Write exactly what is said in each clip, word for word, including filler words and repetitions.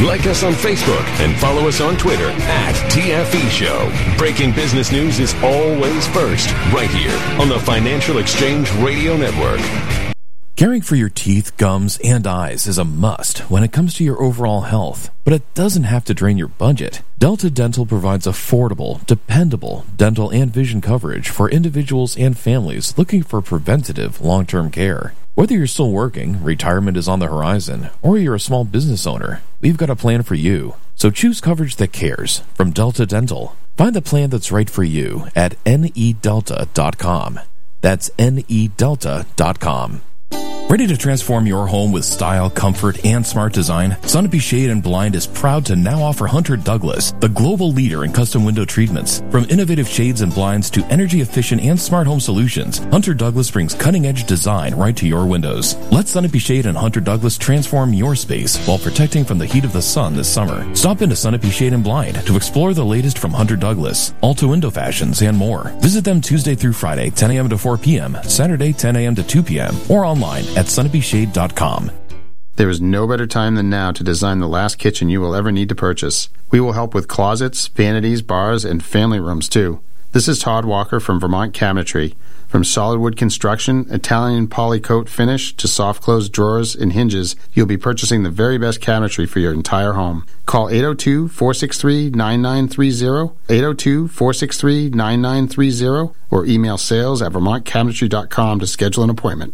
Like us on Facebook and follow us on Twitter at T F E Show. Breaking business news is always first, right here on the Financial Exchange Radio Network. Caring for your teeth, gums, and eyes is a must when it comes to your overall health, but it doesn't have to drain your budget. Delta Dental provides affordable, dependable dental and vision coverage for individuals and families looking for preventative long-term care. Whether you're still working, retirement is on the horizon, or you're a small business owner, we've got a plan for you. So choose coverage that cares from Delta Dental. Find the plan that's right for you at N E delta dot com. That's N E delta dot com. Ready to transform your home with style, comfort, and smart design? Sunapee Shade and Blind is proud to now offer Hunter Douglas, the global leader in custom window treatments. From innovative shades and blinds to energy-efficient and smart home solutions, Hunter Douglas brings cutting-edge design right to your windows. Let Sunapee Shade and Hunter Douglas transform your space while protecting from the heat of the sun this summer. Stop into Sunapee Shade and Blind to explore the latest from Hunter Douglas, Alta Window Fashions, and more. Visit them Tuesday through Friday, ten a.m. to four p.m., Saturday, ten a.m. to two p.m., or online at sunapee shade dot com. There is no better time than now to design the last kitchen you will ever need to purchase. We will help with closets, vanities, bars, and family rooms too. This is Todd Walker from Vermont Cabinetry. From solid wood construction, Italian polycoat finish to soft close drawers and hinges, you'll be purchasing the very best cabinetry for your entire home. Call eight oh two, four six three, nine nine three oh, eight oh two, four six three, nine nine three oh, or email sales at vermont cabinetry dot com to schedule an appointment.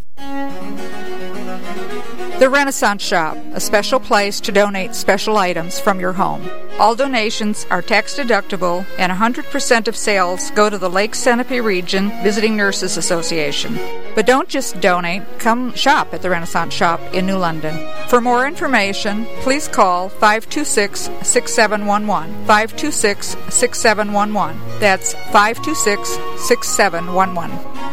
The Renaissance Shop, a special place to donate special items from your home. All donations are tax deductible and one hundred percent of sales go to the Lake Sunapee Region Visiting Nurses Association. But don't just donate, come shop at the Renaissance Shop in New London. For more information, please call five two six, six seven one one, five two six, six seven one one. That's five two six, six seven one one.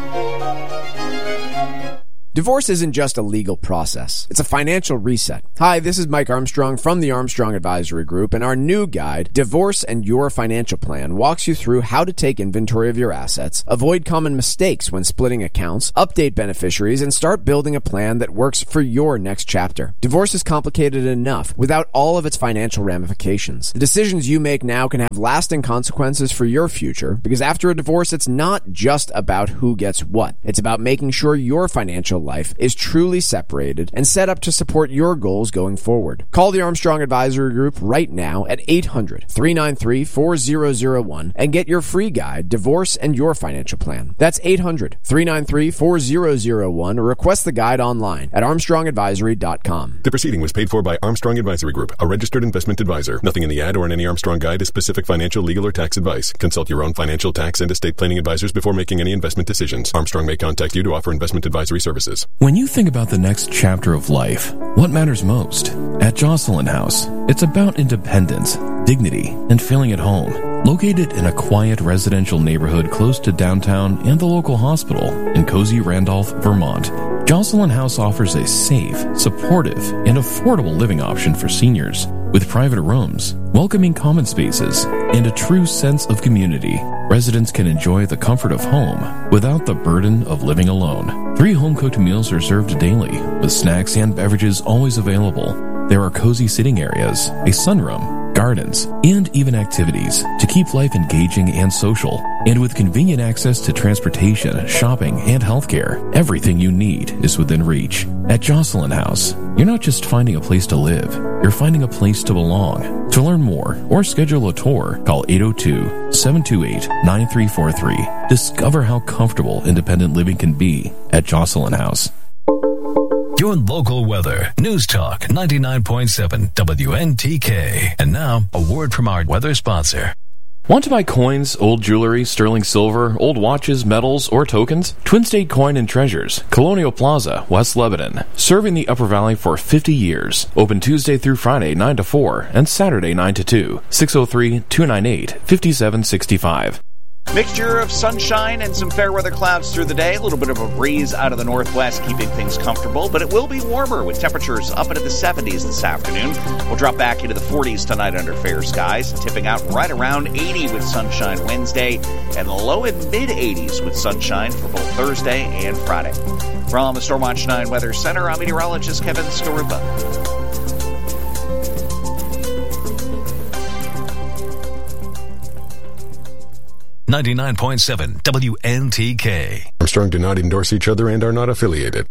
Divorce isn't just a legal process. It's a financial reset. Hi, this is Mike Armstrong from the Armstrong Advisory Group, and our new guide, Divorce and Your Financial Plan, walks you through how to take inventory of your assets, avoid common mistakes when splitting accounts, update beneficiaries, and start building a plan that works for your next chapter. Divorce is complicated enough without all of its financial ramifications. The decisions you make now can have lasting consequences for your future, because after a divorce, it's not just about who gets what. It's about making sure your financial life is truly separated and set up to support your goals going forward. Call the Armstrong Advisory Group right now at eight hundred, three nine three, four zero zero one and get your free guide, Divorce and Your Financial Plan. That's eight hundred, three nine three, four zero zero one or request the guide online at armstrong advisory dot com. The proceeding was paid for by Armstrong Advisory Group, a registered investment advisor. Nothing in the ad or in any Armstrong guide is specific financial, legal, or tax advice. Consult your own financial, tax, and estate planning advisors before making any investment decisions. Armstrong may contact you to offer investment advisory services. When you think about the next chapter of life, what matters most? At Jocelyn House, it's about independence, dignity, and feeling at home. Located in a quiet residential neighborhood close to downtown and the local hospital in cozy Randolph, Vermont, Jocelyn House offers a safe, supportive, and affordable living option for seniors with private rooms, welcoming common spaces, and a true sense of community. Residents can enjoy the comfort of home without the burden of living alone. Three home-cooked meals are served daily, with snacks and beverages always available. There are cozy sitting areas, a sunroom, gardens, and even activities to keep life engaging and social. And with convenient access to transportation, shopping, and healthcare, everything you need is within reach. At Jocelyn House, you're not just finding a place to live, you're finding a place to belong. To learn more or schedule a tour, call eight oh two, seven two eight, nine three four three. Discover how comfortable independent living can be at Jocelyn House. Your local weather. News Talk ninety-nine point seven W N T K. And now, a word from our weather sponsor. Want to buy coins, old jewelry, sterling silver, old watches, medals, or tokens? Twin State Coin and Treasures, Colonial Plaza, West Lebanon. Serving the Upper Valley for fifty years. Open Tuesday through Friday, nine to four, and Saturday, nine to two. six oh three, two nine eight, five seven six five. Mixture of sunshine and some fair weather clouds through the day. A little bit of a breeze out of the northwest, keeping things comfortable, but it will be warmer with temperatures up into the seventies this afternoon. We'll drop back into the forties tonight under fair skies, tipping out right around eighty with sunshine Wednesday and low and mid-eighties with sunshine for both Thursday and Friday. From the Stormwatch nine Weather Center, I'm meteorologist Kevin Skarupa. ninety-nine point seven W N T K. Armstrong do not endorse each other and are not affiliated.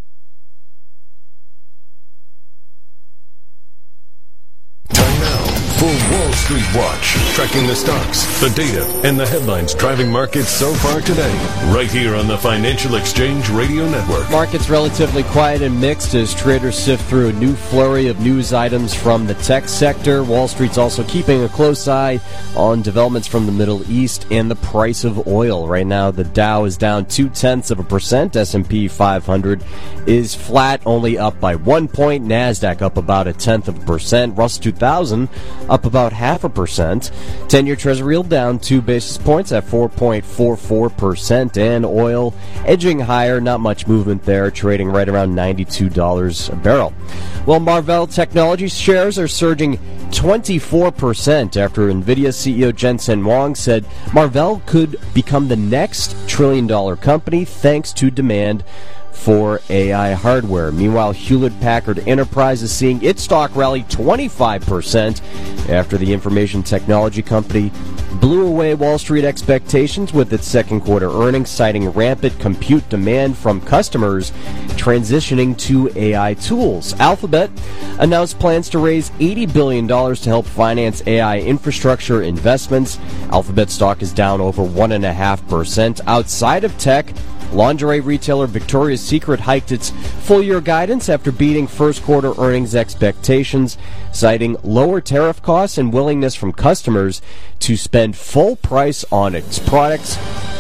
Time now for Wall Street Watch, tracking the stocks, the data, and the headlines driving markets so far today, right here on the Financial Exchange Radio Network. Markets relatively quiet and mixed as traders sift through a new flurry of news items from the tech sector. Wall Street's also keeping a close eye on developments from the Middle East and the price of oil. Right now, the Dow is down two-tenths of a percent. S and P five hundred is flat, only up by one point. NASDAQ up about a tenth of a percent. Russell two thousand up about half a percent. ten-year Treasury yield down two basis points at four point four four percent. And oil edging higher, not much movement there, trading right around ninety-two dollars a barrel. Well, Marvell Technology shares are surging twenty-four percent after NVIDIA C E O Jensen Huang said Marvell could become the next trillion-dollar company thanks to demand for A I hardware. Meanwhile, Hewlett-Packard Enterprise is seeing its stock rally twenty-five percent after the information technology company blew away Wall Street expectations with its second quarter earnings, citing rampant compute demand from customers transitioning to A I tools. Alphabet announced plans to raise eighty billion dollars to help finance A I infrastructure investments. Alphabet stock is down over one point five percent. Outside of tech, lingerie retailer Victoria's Secret hiked its full-year guidance after beating first-quarter earnings expectations, citing lower tariff costs and willingness from customers to spend full price on its products.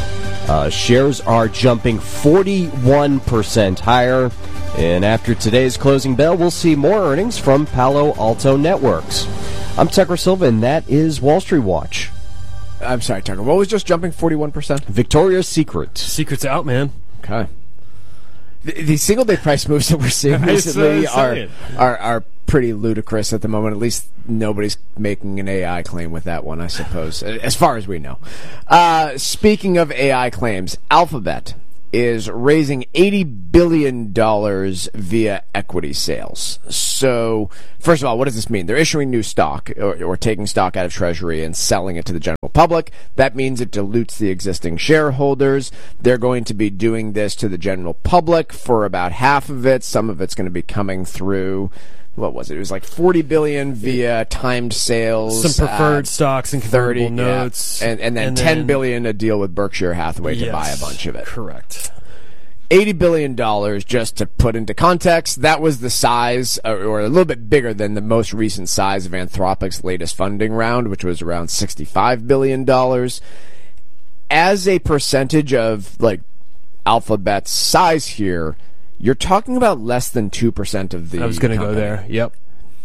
Uh, shares are jumping forty-one percent higher. And after today's closing bell, we'll see more earnings from Palo Alto Networks. I'm Tucker Silva, and that is Wall Street Watch. I'm sorry, Tucker. What was just jumping forty-one percent? Victoria's Secret. Secret's out, man. Okay. The, the single-day price moves that we're seeing recently are, are are pretty ludicrous at the moment. At least nobody's making an A I claim with that one, I suppose, as far as we know. Uh, speaking of A I claims, Alphabet is raising eighty billion dollars via equity sales. So, first of all, what does this mean? They're issuing new stock or, or taking stock out of Treasury and selling it to the general public. That means it dilutes the existing shareholders. They're going to be doing this to the general public for about half of it. Some of it's going to be coming through, what was it? It was like forty billion dollars via timed sales, some preferred uh, stocks and convertible thirty notes, yeah. and, and then and ten then, billion dollars a deal with Berkshire Hathaway yes, to buy a bunch of it. Correct. eighty billion dollars, just to put into context, that was the size, or, or a little bit bigger than the most recent size of Anthropic's latest funding round, which was around sixty-five billion dollars. As a percentage of like Alphabet's size here, you're talking about less than two percent of the I was going to go there. Yep.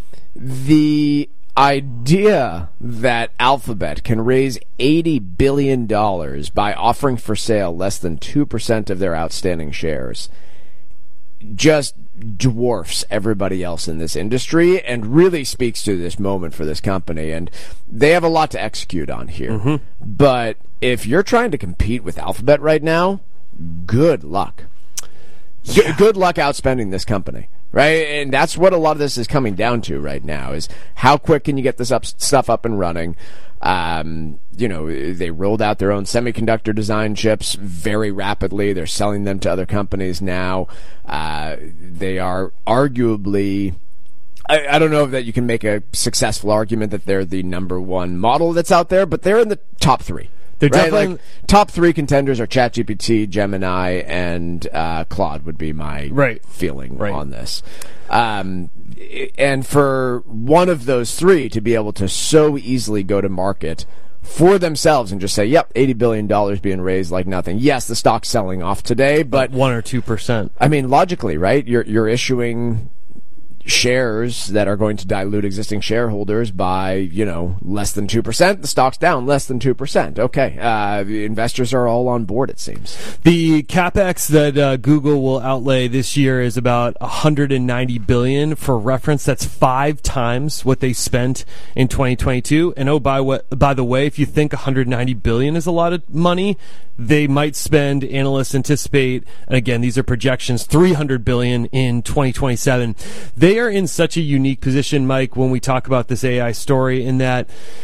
The idea that Alphabet can raise eighty billion dollars by offering for sale less than two percent of their outstanding shares just dwarfs everybody else in this industry and really speaks to this moment for this company. And they have a lot to execute on here. Mm-hmm. But if you're trying to compete with Alphabet right now, good luck. Yeah. Good luck outspending this company, right? And that's what a lot of this is coming down to right now, is how quick can you get this up, stuff up and running? Um, you know, they rolled out their own semiconductor design chips very rapidly. They're selling them to other companies now. Uh, they are arguably... I, I don't know if that you can make a successful argument that they're the number one model that's out there, but they're in the top three. They're right? definitely Like, top three contenders are ChatGPT, Gemini, and uh, Claude would be my right. feeling right. on this. Um, and for one of those three to be able to so easily go to market for themselves and just say, yep, eighty billion dollars being raised like nothing. Yes, the stock's selling off today, but... one or two percent. I mean, logically, right? You're You're issuing shares that are going to dilute existing shareholders by, you know, less than two percent. The stock's down less than two percent. Okay. Uh, the investors are all on board, it seems. The CapEx that uh, Google will outlay this year is about one hundred ninety billion dollars. For reference, that's five times what they spent in twenty twenty-two. And oh, by, what, by the way, if you think one hundred ninety billion dollars is a lot of money, they might spend, analysts anticipate, and again, these are projections, three hundred billion dollars in twenty twenty-seven. They are in such a unique position, Mike, when we talk about this A I story, in that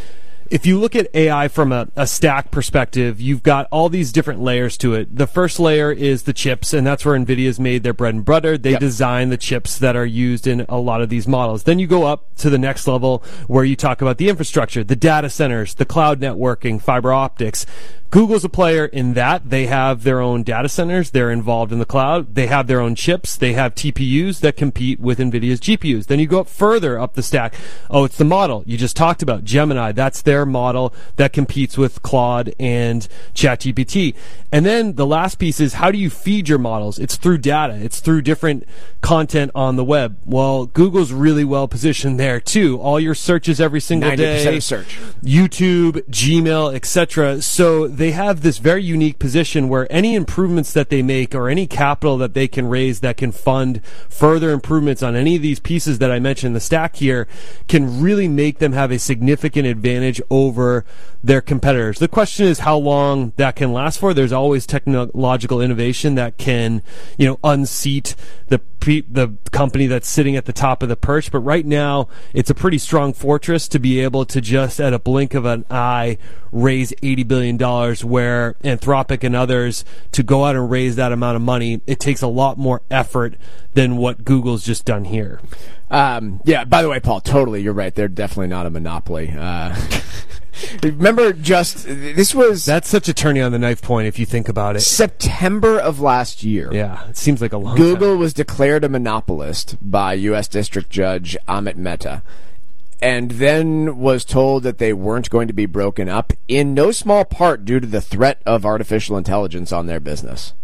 If you look at A I from a, a stack perspective, you've got all these different layers to it. The first layer is the chips, and that's where NVIDIA's made their bread and butter. They yep. design the chips that are used in a lot of these models. Then you go up to the next level where you talk about the infrastructure, the data centers, the cloud networking, fiber optics. Google's a player in that. They have their own data centers. They're involved in the cloud. They have their own chips. They have T P Us that compete with NVIDIA's G P Us. Then you go up further up the stack. Oh, it's the model. You just talked about Gemini. That's their model that competes with Claude and ChatGPT. And then the last piece is, how do you feed your models? It's through data. It's through different content on the web. Well, Google's really well positioned there too. All your searches every single ninety percent day. of search. YouTube, Gmail, et cetera. So they have this very unique position where any improvements that they make or any capital that they can raise that can fund further improvements on any of these pieces that I mentioned in the stack here can really make them have a significant advantage over their competitors. The question is how long that can last for. There's always technological innovation that can, you know, unseat the the company that's sitting at the top of the perch. But right now, it's a pretty strong fortress to be able to just at a blink of an eye raise eighty billion dollars, where Anthropic and others, to go out and raise that amount of money, it takes a lot more effort than what Google's just done here. Um, yeah, by the way, Paul, totally, you're right. They're definitely not a monopoly. Uh, remember, just, this was... That's such a turning on the knife point if you think about it. September of last year. Yeah, it seems like a long Google time. was declared a monopolist by U S District Judge Amit Mehta, and then was told that they weren't going to be broken up, in no small part due to the threat of artificial intelligence on their business.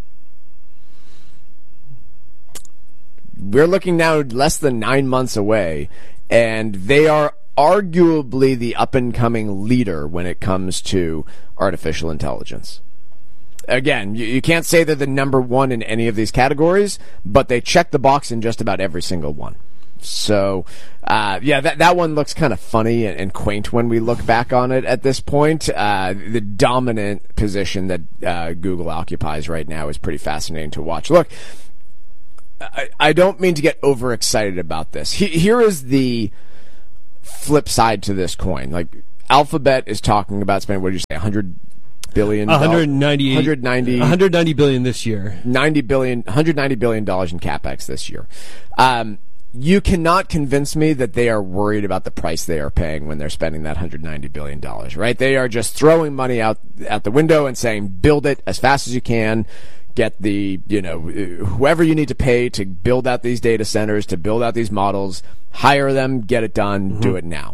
We're looking now less than nine months away, and they are arguably the up-and-coming leader when it comes to artificial intelligence. Again, you, you can't say they're the number one in any of these categories, but they check the box in just about every single one. So, uh, yeah, that that one looks kind of funny and, and quaint when we look back on it at this point. Uh, the dominant position that uh, Google occupies right now is pretty fascinating to watch. Look, I, I don't mean to get overexcited about this. He, here is the flip side to this coin. Like, Alphabet is talking about spending, what did you say, one hundred billion dollars? one hundred ninety, one hundred ninety, one hundred ninety billion this year. ninety billion, one hundred ninety billion dollars in CapEx this year. Um, you cannot convince me that they are worried about the price they are paying when they're spending that one hundred ninety billion dollars, right? They are just throwing money out, out the window and saying, build it as fast as you can. Get the, you know, whoever you need to pay to build out these data centers, to build out these models, hire them, get it done, mm-hmm. do it now.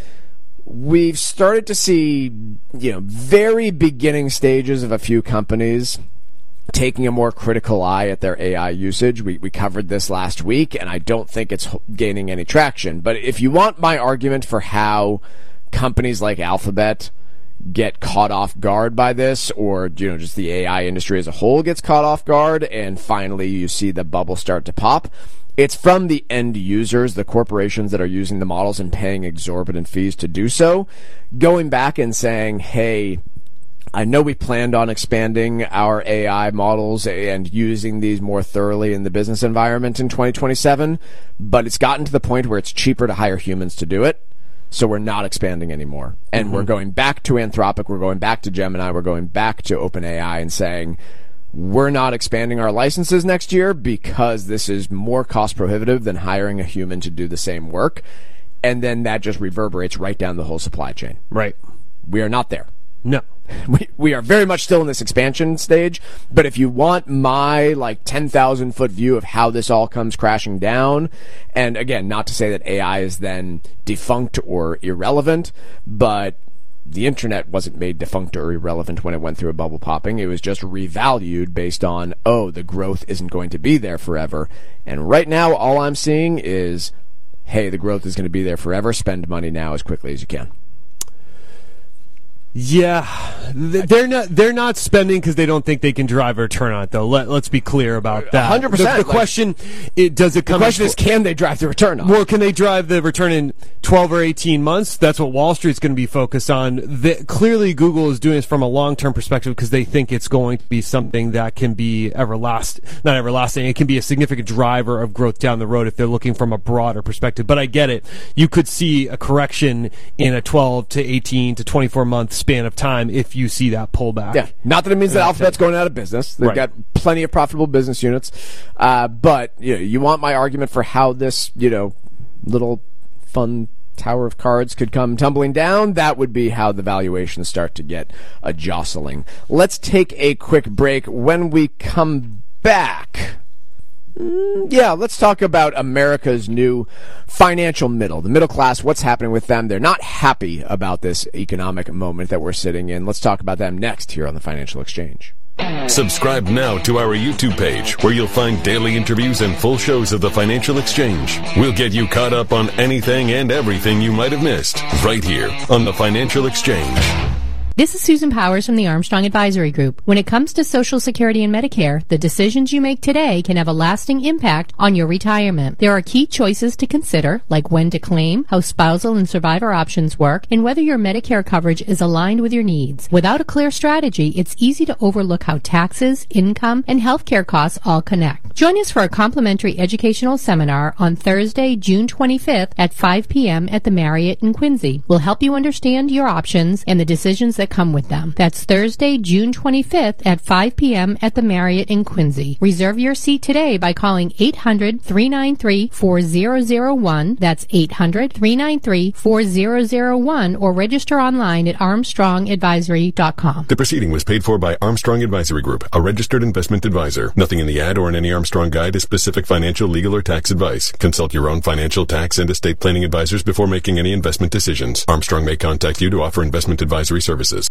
We've started to see, you know, very beginning stages of a few companies taking a more critical eye at their A I usage. We we covered this last week, and I don't think it's gaining any traction. But if you want my argument for how companies like Alphabet get caught off guard by this, or, you know, just the A I industry as a whole gets caught off guard, and finally you see the bubble start to pop, it's from the end users, the corporations that are using the models and paying exorbitant fees to do so, going back and saying, hey, I know we planned on expanding our A I models and using these more thoroughly in the business environment in twenty twenty-seven, but it's gotten to the point where it's cheaper to hire humans to do it. So we're not expanding anymore. And mm-hmm. we're going back to Anthropic, we're going back to Gemini, we're going back to OpenAI and saying, we're not expanding our licenses next year because this is more cost prohibitive than hiring a human to do the same work. And then that just reverberates right down the whole supply chain. Right. We are not there. No. We we are very much still in this expansion stage, but if you want my, like, ten thousand foot view of how this all comes crashing down, and again, not to say that A I is then defunct or irrelevant, but the internet wasn't made defunct or irrelevant when it went through a bubble popping. It was just revalued based on, oh, the growth isn't going to be there forever. And right now, all I'm seeing is, hey, the growth is going to be there forever. Spend money now as quickly as you can. Yeah, they're not they're not spending because they don't think they can drive a return on it, though. Let, let's be clear about that. one hundred percent. The, the like, question, it, does it come... The question is, can they drive the return on it? Well, can they drive the return in twelve or eighteen months? That's what Wall Street's going to be focused on. The, clearly, Google is doing this from a long-term perspective because they think it's going to be something that can be everlasting, not everlasting, it can be a significant driver of growth down the road if they're looking from a broader perspective. But I get it. You could see a correction in a twelve to eighteen to twenty-four month span of time if you see that pullback. Yeah, not that it means that Alphabet's going out of business. They've Right. got plenty of profitable business units. Uh, but you know, you want my argument for how this, you know, little fun tower of cards could come tumbling down? That would be how the valuations start to get a jostling. Let's take a quick break. When we come back... Yeah, let's talk about America's new financial middle, the middle class, what's happening with them. They're not happy about this economic moment that we're sitting in. Let's talk about them next here on the Financial Exchange. Subscribe now to our YouTube page, where you'll find daily interviews and full shows of the Financial Exchange. We'll get you caught up on anything and everything you might have missed, right here on the Financial Exchange. This is Susan Powers from the Armstrong Advisory Group. When it comes to Social Security and Medicare, the decisions you make today can have a lasting impact on your retirement. There are key choices to consider, like when to claim, how spousal and survivor options work, and whether your Medicare coverage is aligned with your needs. Without a clear strategy, it's easy to overlook how taxes, income, and healthcare costs all connect. Join us for a complimentary educational seminar on Thursday, June twenty-fifth at five p.m. at the Marriott in Quincy. We'll help you understand your options and the decisions that come with them. That's Thursday, June twenty-fifth at five p.m. at the Marriott in Quincy. Reserve your seat today by calling eight hundred, three nine three, four zero zero one. That's eight hundred, three nine three, four zero zero one, or register online at armstrong advisory dot com. The proceeding was paid for by Armstrong Advisory Group, a registered investment advisor. Nothing in the ad or in any Armstrong guide is specific financial, legal, or tax advice. Consult your own financial, tax, and estate planning advisors before making any investment decisions. Armstrong may contact you to offer investment advisory services.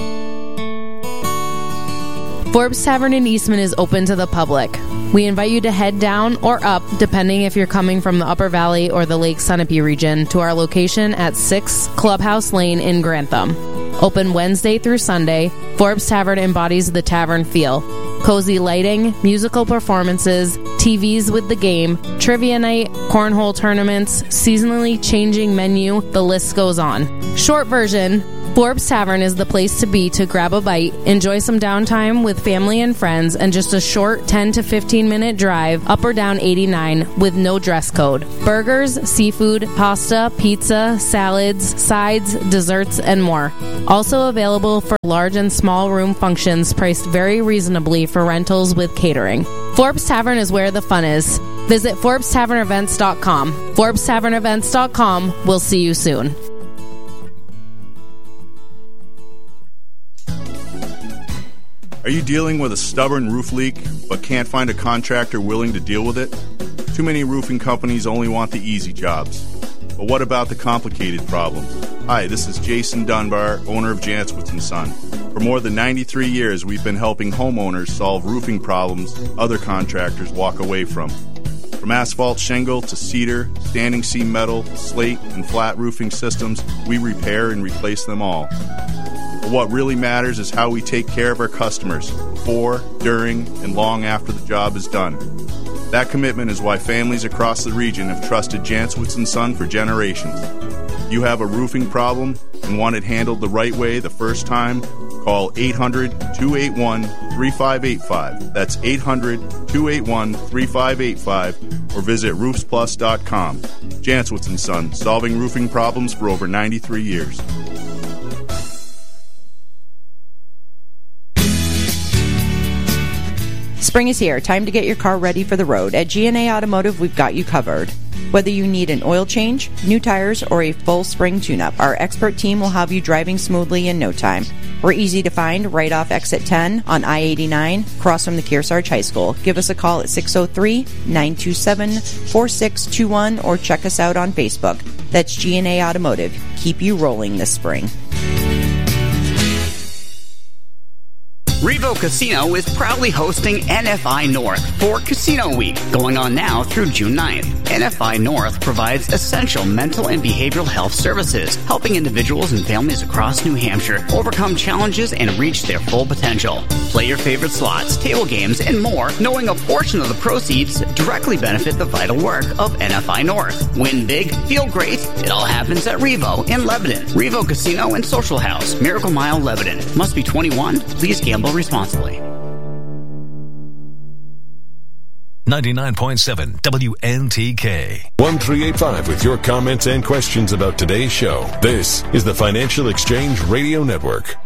Forbes Tavern in Eastman is open to the public. We invite you to head down or up, depending if you're coming from the Upper Valley or the Lake Sunapee region, to our location at six Clubhouse Lane in Grantham. Open Wednesday through Sunday, Forbes Tavern embodies the tavern feel. Cozy lighting, musical performances, T Vs with the game, trivia night, cornhole tournaments, seasonally changing menu, the list goes on. Short version, Forbes Tavern is the place to be to grab a bite, enjoy some downtime with family and friends, and just a short ten to fifteen minute drive up or down eighty-nine with no dress code. Burgers, seafood, pasta, pizza, salads, sides, desserts, and more. Also available for large and small room functions priced very reasonably for rentals with catering. Forbes Tavern is where the fun is. Visit Forbes Tavern Events dot com. Forbes Tavern Events dot com. We'll see you soon. Are you dealing with a stubborn roof leak but can't find a contractor willing to deal with it? Too many roofing companies only want the easy jobs. But what about the complicated problems? Hi, this is Jason Dunbar, owner of Jantzwitz and Son. For more than ninety-three years, we've been helping homeowners solve roofing problems other contractors walk away from. From asphalt shingle to cedar, standing seam metal, slate, and flat roofing systems, we repair and replace them all. But what really matters is how we take care of our customers before, during, and long after the job is done. That commitment is why families across the region have trusted Jantzwitz and Son for generations. If you have a roofing problem and want it handled the right way the first time, call eight hundred, two eight one, three five eight five. That's eight hundred, two eight one, three five eight five, or visit roofs plus dot com. Jantzwitz and Son, solving roofing problems for over ninety-three years. Spring is here. Time to get your car ready for the road. At G and A Automotive, we've got you covered. Whether you need an oil change, new tires, or a full spring tune-up, our expert team will have you driving smoothly in no time. We're easy to find right off exit ten on I eighty-nine, across from the Kearsarge High School. Give us a call at six oh three, nine two seven, four six two one or check us out on Facebook. That's G and A Automotive. Keep you rolling this spring. Revo Casino is proudly hosting N F I North for Casino Week, going on now through June ninth. N F I North provides essential mental and behavioral health services, helping individuals and families across New Hampshire overcome challenges and reach their full potential. Play your favorite slots, table games, and more, knowing a portion of the proceeds directly benefit the vital work of N F I North. Win big, feel great. It all happens at Revo in Lebanon. Revo Casino and Social House, Miracle Mile, Lebanon. Must be twenty-one. Please gamble responsibly. ninety-nine point seven W N T K. one three eight five with your comments and questions about today's show. This is the Financial Exchange Radio Network.